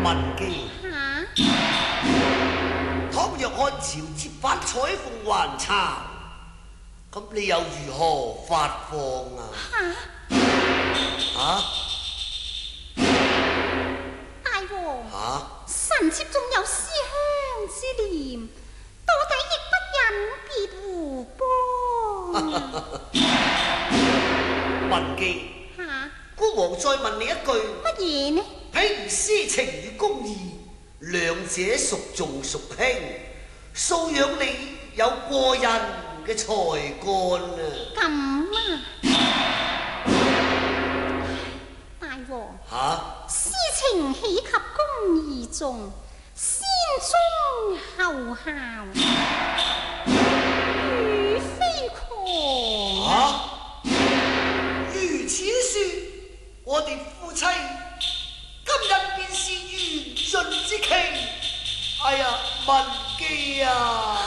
文姬，倘若漢朝接返彩鳳還巢，咁你又如何發放啊？ 大王，臣妾仲有思鄉之念，到底亦不忍別胡邦。 文姬，孤王再問你一句， 乜嘢呢？ 譬如私情與公義，兩者孰重孰輕？素養你有過人嘅才幹啊！ 咁大王，私情豈及公義重？先忠後孝，與非狂。 如此說，我哋夫妻今日便是緣盡之期。哎呀，文姬啊！